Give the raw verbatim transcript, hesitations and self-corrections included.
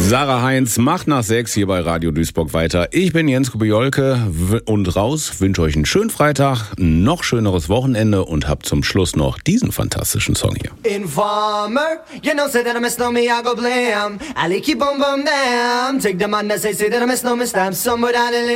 Sarah Heinz macht nach sechs hier bei Radio Duisburg weiter. Ich bin Jens Kubiolke und raus, wünsche euch einen schönen Freitag, noch schöneres Wochenende und habt zum Schluss noch diesen fantastischen Song hier. Informer, you know, say that I miss no me, I go blam. I keep on bum damn. Take the man that say, say that I miss no me, stamp somewhere down the